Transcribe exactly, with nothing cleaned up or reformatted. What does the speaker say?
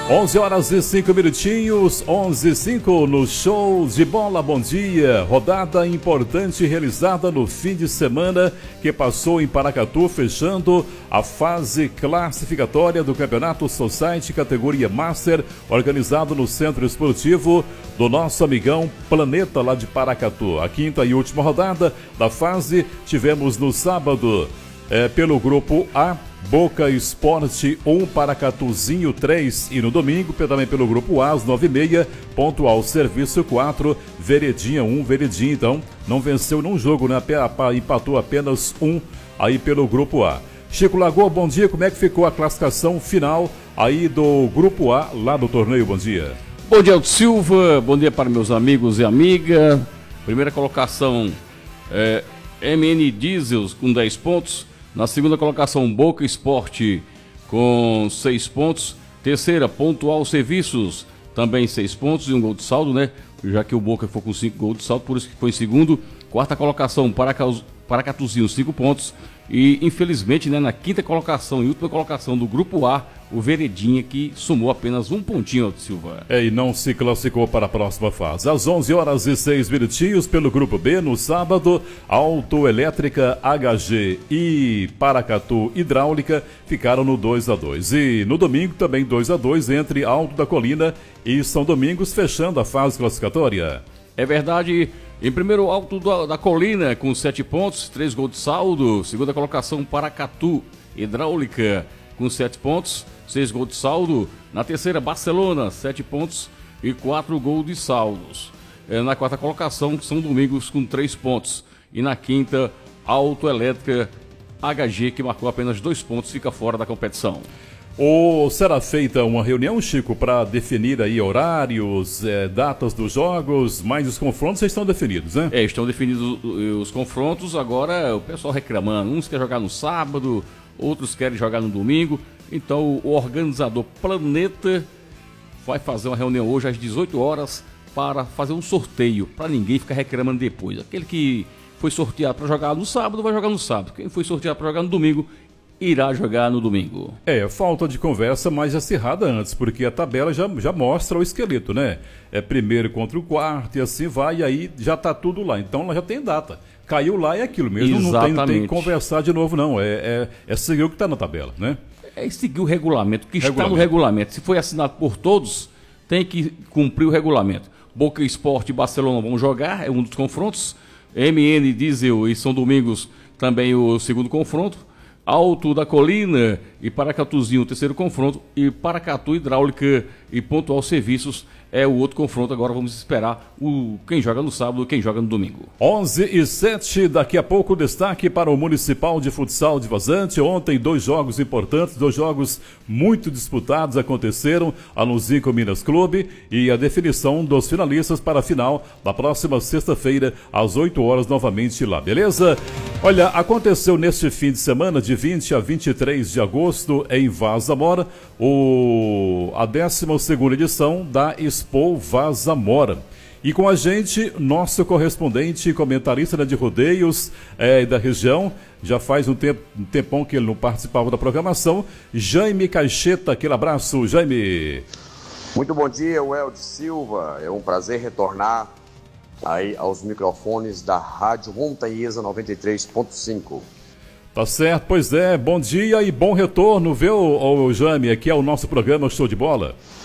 onze horas e cinco minutinhos, onze e cinco no Show de Bola. Bom dia. Rodada importante realizada no fim de semana que passou em Paracatu, fechando a fase classificatória do Campeonato Society categoria Master, organizado no Centro Esportivo do nosso amigão Planeta, lá de Paracatu. A quinta e última rodada da fase tivemos no sábado, é, pelo grupo A, Boca Esporte um, Paracatuzinho três, e no domingo também pelo grupo A, às nove e meia, Pontual Serviço quatro, Veredinha um, Veredinha então não venceu num jogo, né? Empatou apenas um aí pelo grupo A. Chico Lagoa, bom dia, como é que ficou a classificação final aí do grupo A lá do torneio? Bom dia. Bom dia, Aldo Silva, bom dia para meus amigos e amigas. Primeira colocação, é, M N Diesels com dez pontos. Na segunda colocação, Boca Esporte com seis pontos. Terceira, Pontual Serviços, também seis pontos e um gol de saldo, né? Já que o Boca foi com cinco gols de saldo, por isso que foi em segundo. Quarta colocação, Paracatuzinho, cinco pontos. E, infelizmente, né, na quinta colocação e última colocação do grupo A, o Veredinha, que somou apenas um pontinho, Aldo Silva. É, e não se classificou para a próxima fase. Às onze horas e seis minutinhos, pelo grupo B, no sábado, Autoelétrica H G e Paracatu Hidráulica ficaram no dois a dois. E no domingo também dois a dois entre Alto da Colina e São Domingos, fechando a fase classificatória. É verdade. Em primeiro, Alto da, da Colina com sete pontos, três gols de saldo. Segunda colocação, Paracatu Hidráulica com sete pontos, seis gols de saldo. Na terceira, Barcelona, sete pontos e quatro gols de saldos. É, na quarta colocação, São Domingos com três pontos. E na quinta, Autoelétrica H G, que marcou apenas dois pontos, fica fora da competição. Ou será feita uma reunião, Chico, para definir aí horários, é, datas dos jogos, mas os confrontos já estão definidos, né? É, estão definidos os confrontos, agora o pessoal reclamando, uns querem jogar no sábado, outros querem jogar no domingo, então o organizador Planeta vai fazer uma reunião hoje às dezoito horas para fazer um sorteio, para ninguém ficar reclamando depois. Aquele que foi sorteado para jogar no sábado, vai jogar no sábado, quem foi sorteado para jogar no domingo, irá jogar no domingo. É, falta de conversa mais acirrada antes, porque a tabela já, já mostra o esqueleto, né? É primeiro contra o quarto e assim vai, e aí já tá tudo lá. Então ela já tem data. Caiu lá, é aquilo mesmo. Não tem, não tem que conversar de novo, não. É, é, é seguir o que está na tabela, né? É seguir o regulamento, o que regulamento. Está no regulamento. Se foi assinado por todos, tem que cumprir o regulamento. Boca Esporte e Barcelona vão jogar, é um dos confrontos. M N Diesel e São Domingos também o segundo confronto. Alto da Colina e Paracatuzinho, o terceiro confronto, e Paracatu Hidráulica e Pontual Serviços é o outro confronto. Agora vamos esperar o, quem joga no sábado e quem joga no domingo. onze e sete, daqui a pouco destaque para o Municipal de Futsal de Vazante. Ontem dois jogos importantes, dois jogos muito disputados aconteceram, a Luzico Minas Clube e a definição dos finalistas para a final da próxima sexta-feira às oito horas novamente lá, beleza? Olha, aconteceu neste fim de semana de vinte a vinte e três de agosto em Vaza Mora, o, a décima segunda edição da Expo Vaza Mora. E com a gente, nosso correspondente e comentarista de rodeios é, da região, já faz um, tempo, um tempão que ele não participava da programação, Jaime Caixeta. Aquele abraço, Jaime. Muito bom dia, Weldy Silva. É um prazer retornar aí aos microfones da Rádio Montanhesa noventa e três ponto cinco. Tá certo, pois é, bom dia e bom retorno, viu, ô, ô, Jaime, aqui é o nosso programa Show de Bola.